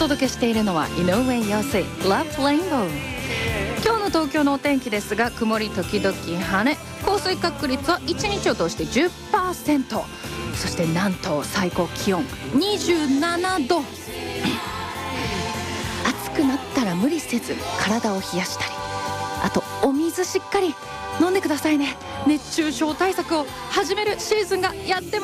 届けしているのは井上陽水 Love Rainbow。 今日の東京のお天気ですが、曇り時々晴れ、降水確率は1日を通して 10%、 そしてなんと最高気温27度。暑くなったら無理せず体を冷やしたり、あとお水しっかり飲んでくださいね。熱中症対策を始めるシーズンがやってまいりました。